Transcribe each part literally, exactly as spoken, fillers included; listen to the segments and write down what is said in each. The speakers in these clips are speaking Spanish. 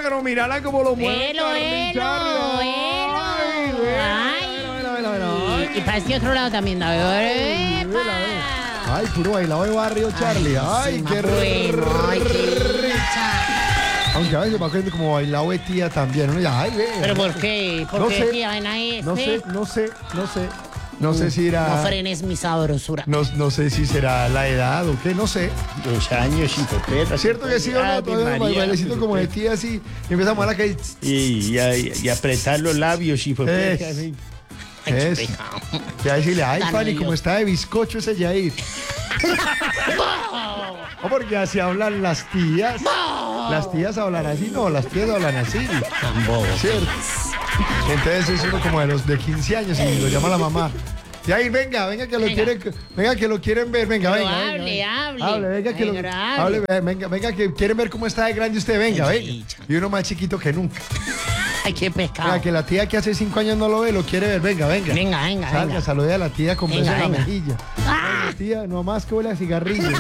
pero mírala como lo mueve. Velo, Charlie, velo, Charlie. velo. Ay, vela, Ay. vela, vela, vela, vela. Y, y para este otro lado también, David. Ay, ¡Epa! vela, vela. Ay, puro bailado de barrio, Charlie. Ay, sí, qué más bueno, ay, qué rico. rica. Aunque a veces va cogiendo como bailado de tía también. Uno ya, ay, ve. ¿Pero por qué? ¿Por No qué sé, tía vaina este? No sé, no sé, no sé. No sé si era. No frenes mi sabrosura. No, no sé si será la edad o qué, no sé. Dos años, hipopeta. ¿Es cierto que sí o no? Ave Todavía un María, bailecito como de tía así. Y empezamos a la que. Y, y, y- y apretar los labios, hipopeta. Es. sí. Ay, qué Es. pecado. Ya decirle, ay, Tan Fanny, lío. como está de bizcocho ese Yair. No, porque así hablan las tías. Las tías hablan así, no, las tías hablan así. Tan bobo. ¿Cierto? Entonces es uno como de los de quince años y lo llama la mamá. Yair, venga, venga que lo Venga. quieren, venga que lo quieren ver, venga, Pero venga. venga, hable, venga. hable. Hable, venga que Ay, lo pero hable, hable. venga, venga que quieren ver cómo está de grande usted, venga, Ay, venga. chicha. Y uno más chiquito que nunca. Ay, qué pecado. Venga, que la tía que hace cinco años no lo ve, lo quiere ver, venga, venga. Venga, venga, Salga, venga. salude a la tía con beso Venga, en la venga. mejilla. ¡Ah! Ay, tía, no más que huele a cigarrillo. No.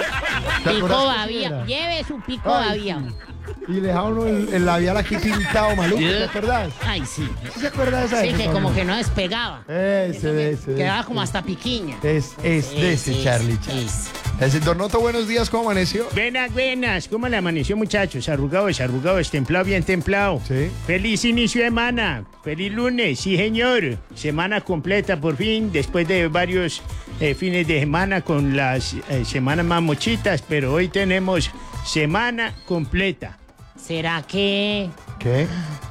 ¿Te Pico acordás que babía. era? Lleve su pico Ay, babía. sí. Y le dejaba uno el, el labial aquí pintado, maluco, ¿te acuerdas? Ay, sí. ¿Sí se acuerda de esa Sí, época, que como no? que no despegaba. Ese, ese. Quedaba ese. como hasta piquiña. Es, es de ese, Es, Charlie. es, Charlie. es. Ese, Don Noto, buenos días, ¿cómo amaneció? Buenas, buenas. ¿Cómo le amaneció, muchachos? Arrugados, arrugados, templado, bien templado. Sí. Feliz inicio de semana. Feliz lunes, sí, señor. Semana completa, por fin, después de varios eh, fines de semana con las eh, semanas más mochitas, pero hoy tenemos semana completa. ¿Será que... ¿Qué?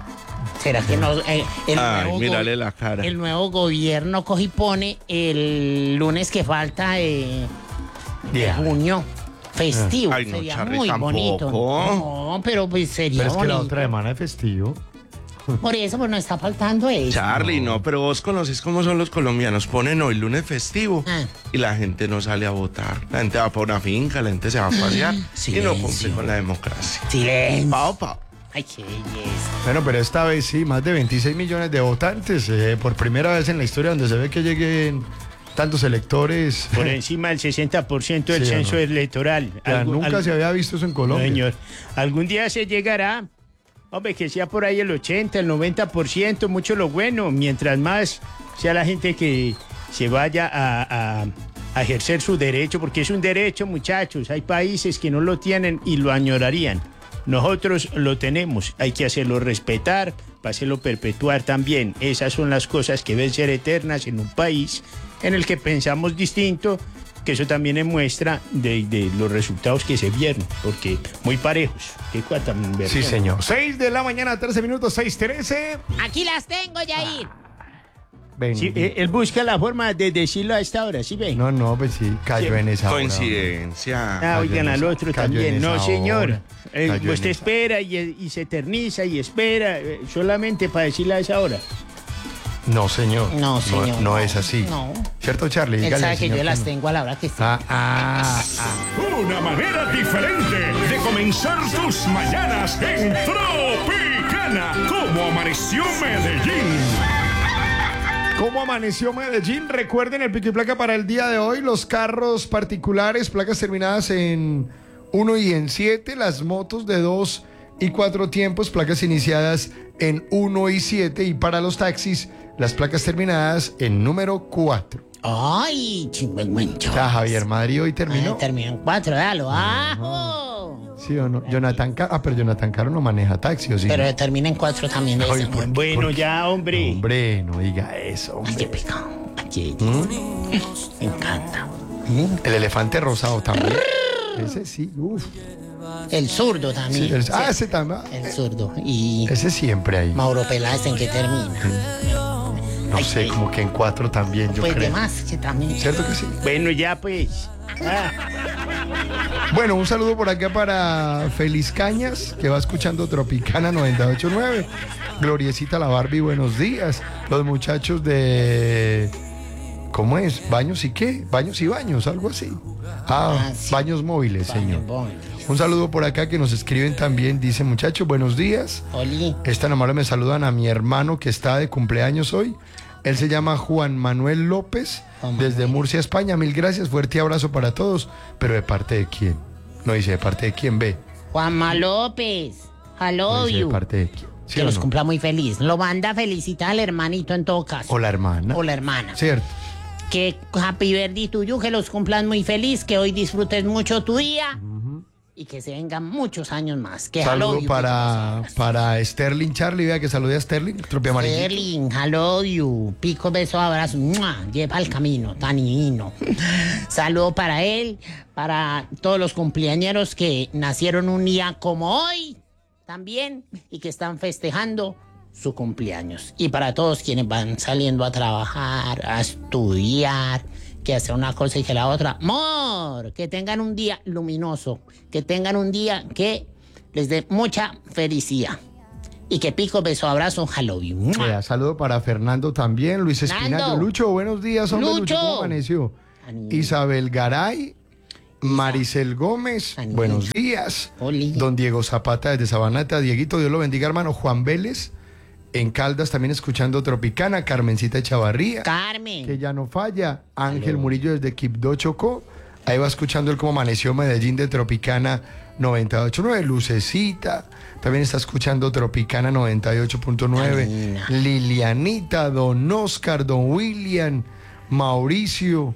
¿Será que no, eh, el, Ay, nuevo mírale go- la cara. el nuevo gobierno coge y pone el lunes que falta de, de Ya. junio festivo? Ay, no, sería Charly, muy tampoco. bonito. No, pero pues sería Pero es que la bonito. otra semana es festivo. Por eso pues no está faltando eso. Charlie, no, pero vos conoces cómo son los colombianos. Ponen hoy lunes festivo Ah. y la gente no sale a votar. La gente va para una finca, la gente se va a pasear y no Silencio. cumple con la democracia. Silencio. Pao, pao. Ay, qué belleza. Bueno, pero esta vez sí, más de veintiséis millones de votantes. eh, por primera vez en la historia donde se ve que lleguen tantos electores. Por encima del sesenta por ciento del Sí, censo ¿no? electoral. Ya, Algún- nunca al- se había visto eso en No, Colombia. señor. Algún día se llegará. Hombre, que sea por ahí el ochenta, el noventa por ciento, mucho lo bueno. Mientras más sea la gente que se vaya a, a- a ejercer su derecho, porque es un derecho, muchachos. Hay países que no lo tienen y lo añorarían. Nosotros lo tenemos. Hay que hacerlo respetar, para hacerlo perpetuar también. Esas son las cosas que deben ser eternas en un país en el que pensamos distinto, que eso también es muestra de, de los resultados que se vieron, porque muy parejos. ¿Qué cuánta Sí, inversión? señor. seis de la mañana, trece minutos, seis trece. Aquí las tengo, Yair. Ven. Sí, eh, él busca la forma de decirlo a esta hora, ¿sí ven? No, no, pues sí, cayó Sí. en esa hora. Coincidencia. Ah, oigan en al esa- otro cayó en también. No, esa señor. hora. Eh, Cayó en usted esa. espera y, y se eterniza y espera eh, solamente para decirle a esa hora. No, señor. No, señor, No, no. es así. No. ¿Cierto, Charlie? Él Dígale sabe al que señor yo las no. tengo a la hora que está. Ah, ah, ah. Una manera diferente de comenzar tus mañanas en Tropicana. Como amaneció Medellín. ¿Cómo amaneció Medellín? Recuerden el pico y placa para el día de hoy. Los carros particulares, placas terminadas en uno y en siete. Las motos de dos y cuatro tiempos, placas iniciadas en uno y siete. Y para los taxis, las placas terminadas en número cuatro. Ay, chingüengüencho. O sea, Javier Madrid hoy terminó. Ay, terminó en cuatro, dalo. ¡Ajo! ¿Sí o no? Jonathan Caro. Ah, pero Jonathan Caro no maneja taxi, ¿o sí? Pero termina en cuatro también de Ay, ese. ¿por qué? Bueno, ¿Por qué? ya, hombre. Hombre, no diga eso, Ay, qué hombre. pecado. Ay, me encanta. El elefante rosado también. Ese sí, uff. El zurdo también. Sí, el- ah, Sí, ese también. el zurdo. Y Ese siempre ahí. Mauro Peláez, ¿en qué termina? No Ay, sé, sí. como que en cuatro también, yo Pues de creo. más, que también. ¿Cierto que sí? Bueno, ya pues. Ah, Bueno, un saludo por acá para Feliz Cañas, que va escuchando Tropicana noventa y ocho punto nueve. Gloriecita la Barbie, buenos días. Los muchachos de... ¿Cómo es? ¿Baños y qué? Baños y baños, algo así. Ah, Ah, sí. baños móviles, señor. Bon. Un saludo por acá que nos escriben también. Dice, muchachos, buenos días. Oli. Esta amable me saludan a mi hermano que está de cumpleaños hoy. Él se llama Juan Manuel López, Juan desde Manuel. Murcia, España. Mil gracias, fuerte abrazo para todos. Pero ¿de parte de quién? No dice, ¿de parte de quién ve? Juanma López. Hello Dice, ¿de you. parte de quién? ¿Sí Que o los no? cumpla muy feliz. Lo manda a felicitar al hermanito en todo caso. O la hermana. O la hermana. Cierto. Que happy birthday tuyo, que los cumplan muy feliz, que hoy disfrutes mucho tu día y que se vengan muchos años más. Que Saludo hello you, para, Pico, para Sterling Charlie, vea que salude a Sterling, tropia amarillito. Sterling, hello you. Pico, beso, abrazo. ¡Mua! Lleva el camino, tan divino. Saludo para él, para todos los cumpleañeros que nacieron un día como hoy también y que están festejando su cumpleaños. Y para todos quienes van saliendo a trabajar, a estudiar, que hacer una cosa y que la otra. Amor, que tengan un día luminoso, que tengan un día que les dé mucha felicidad. Y que pico, beso, abrazo, hello you. ¡Mua! Vea, saludo para Fernando también, Luis Espinayo. Nando. Lucho, buenos días, hombre. Lucho, Lucho. ¿cómo amaneció? Ani- Isabel Garay, Maricel Gómez, Ani- buenos días. Oli. Don Diego Zapata desde Sabanata, Dieguito, Dios lo bendiga, hermano. Juan Vélez, en Caldas también escuchando Tropicana, Carmencita Chavarría, Carmen. que ya no falla, Ángel Aló. Murillo desde Quibdó, Chocó, ahí va escuchando el cómo amaneció Medellín de Tropicana noventa y ocho punto nueve, Lucecita, también está escuchando Tropicana noventa y ocho punto nueve, Anina. Lilianita, Don Oscar, Don William, Mauricio,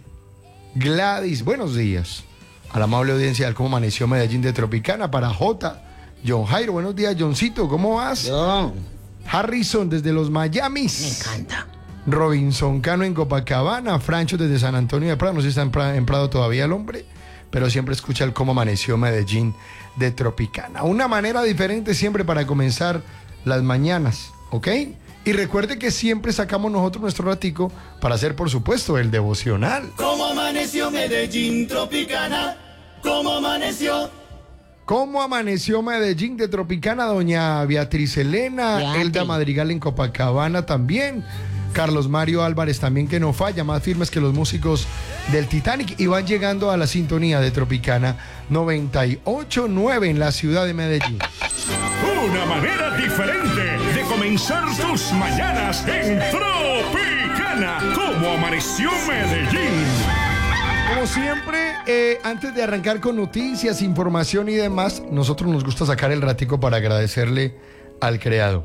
Gladys, buenos días a la amable audiencia del cómo amaneció Medellín de Tropicana, para J, John Jairo, buenos días, Johncito, ¿cómo vas? Yo, Harrison desde los me Miamis. encanta. Robinson Cano en Copacabana, Francho desde San Antonio de Prado, no sé si está en Pra- en Prado todavía el hombre, pero siempre escucha el cómo amaneció Medellín de Tropicana. Una manera diferente siempre para comenzar las mañanas, ¿ok? Y recuerde que siempre sacamos nosotros nuestro ratico para hacer, por supuesto, el devocional. ¿Cómo amaneció Medellín Tropicana? ¿Cómo amaneció? ¿Cómo amaneció Medellín de Tropicana? Doña Beatriz Elena, Beatri. Elda Madrigal en Copacabana también. Carlos Mario Álvarez también, que no falla, más firmes que los músicos del Titanic. Y van llegando a la sintonía de Tropicana noventa y ocho punto nueve en la ciudad de Medellín. Una manera diferente de comenzar tus mañanas en Tropicana. ¿Cómo amaneció Medellín? Como siempre, eh, antes de arrancar con noticias, información y demás, nosotros nos gusta sacar el ratico para agradecerle al Creador.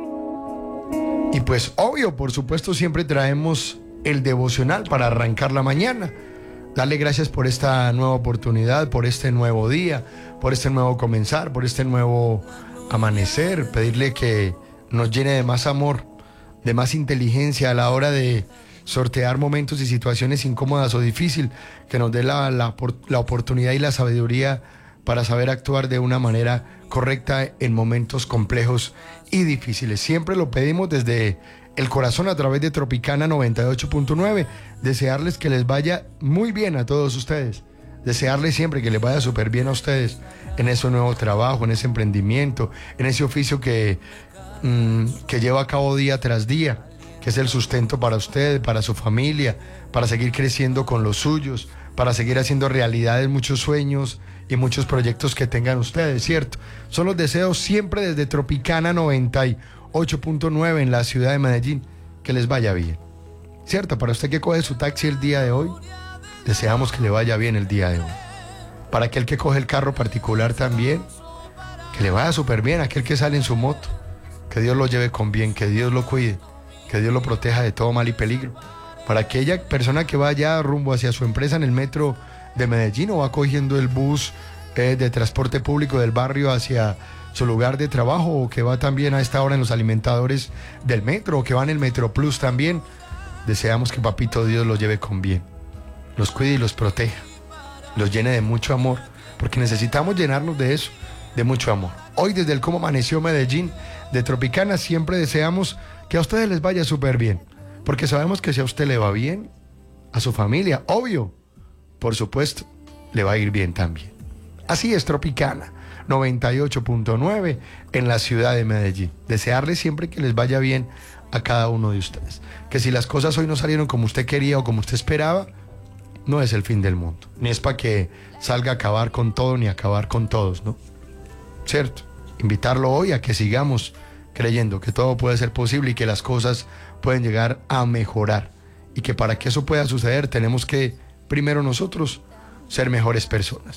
Y pues obvio, por supuesto, siempre traemos el devocional para arrancar la mañana. Darle gracias por esta nueva oportunidad, por este nuevo día, por este nuevo comenzar, por este nuevo amanecer. Pedirle que nos llene de más amor, de más inteligencia a la hora de sortear momentos y situaciones incómodas o difíciles, que nos dé la, la, por- la oportunidad y la sabiduría para saber actuar de una manera correcta en momentos complejos y difíciles. Siempre lo pedimos desde el corazón a través de Tropicana noventa y ocho punto nueve. Desearles que les vaya muy bien a todos ustedes. Desearles siempre que les vaya súper bien a ustedes en ese nuevo trabajo, en ese emprendimiento, en ese oficio que, mm, que lleva a cabo día tras día, que es el sustento para usted, para su familia, para seguir creciendo con los suyos, para seguir haciendo realidades muchos sueños y muchos proyectos que tengan ustedes, ¿cierto? Son los deseos siempre desde Tropicana noventa y ocho punto nueve en la ciudad de Medellín. Que les vaya bien, ¿cierto? Para usted que coge su taxi el día de hoy, deseamos que le vaya bien el día de hoy. Para aquel que coge el carro particular también, que le vaya súper bien. Aquel que sale en su moto, que Dios lo lleve con bien, que Dios lo cuide, que Dios lo proteja de todo mal y peligro. Para aquella persona que vaya rumbo hacia su empresa en el metro de Medellín o va cogiendo el bus eh, de transporte público del barrio hacia su lugar de trabajo, o que va también a esta hora en los alimentadores del metro, o que va en el Metro Plus también, deseamos que Papito Dios los lleve con bien, los cuide y los proteja, los llene de mucho amor, porque necesitamos llenarnos de eso, de mucho amor. Hoy desde el Cómo Amaneció Medellín de Tropicana siempre deseamos que a ustedes les vaya súper bien, porque sabemos que si a usted le va bien, a su familia, obvio, por supuesto, le va a ir bien también. Así es Tropicana noventa y ocho punto nueve en la ciudad de Medellín. Desearles siempre que les vaya bien a cada uno de ustedes. Que si las cosas hoy no salieron como usted quería o como usted esperaba, no es el fin del mundo. Ni es para que salga a acabar con todo ni acabar con todos, ¿no? ¿Cierto? Invitarlo hoy a que sigamos creyendo que todo puede ser posible y que las cosas pueden llegar a mejorar. Y que para que eso pueda suceder tenemos que, primero nosotros, ser mejores personas.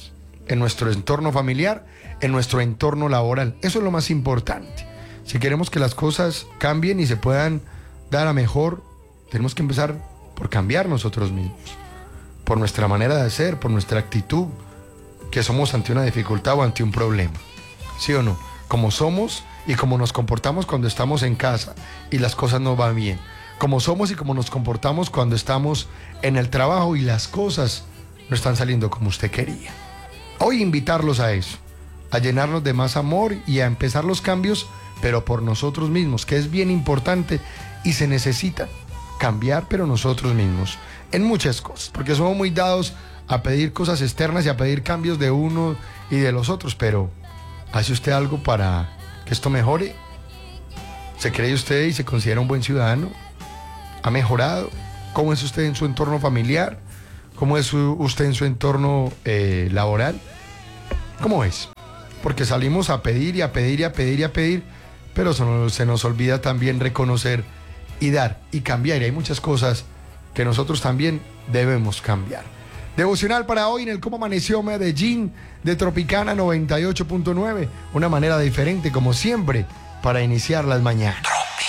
en nuestro entorno familiar, en nuestro entorno laboral. Eso es lo más importante. Si queremos que las cosas cambien y se puedan dar a mejor, tenemos que empezar por cambiar nosotros mismos, por nuestra manera de ser, por nuestra actitud, que somos ante una dificultad o ante un problema. ¿Sí o no? Como somos y como nos comportamos cuando estamos en casa y las cosas no van bien. Como somos y como nos comportamos cuando estamos en el trabajo y las cosas no están saliendo como usted quería. Hoy invitarlos a eso, a llenarnos de más amor y a empezar los cambios, pero por nosotros mismos, que es bien importante y se necesita cambiar, pero nosotros mismos, en muchas cosas, porque somos muy dados a pedir cosas externas y a pedir cambios de uno y de los otros, pero ¿hace usted algo para que esto mejore? ¿Se cree usted y se considera un buen ciudadano? ¿Ha mejorado? ¿Cómo es usted en su entorno familiar? ¿Cómo es su, usted en su entorno eh, laboral? ¿Cómo es? Porque salimos a pedir y a pedir y a pedir y a pedir, pero se nos, se nos olvida también reconocer y dar y cambiar. Y hay muchas cosas que nosotros también debemos cambiar. Devocional para hoy en el Cómo Amaneció Medellín de Tropicana noventa y ocho punto nueve. Una manera diferente, como siempre, para iniciar las mañanas.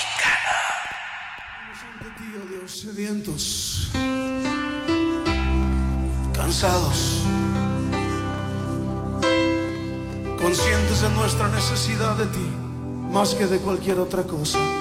Sedientos, cansados, conscientes de nuestra necesidad de ti, más que de cualquier otra cosa.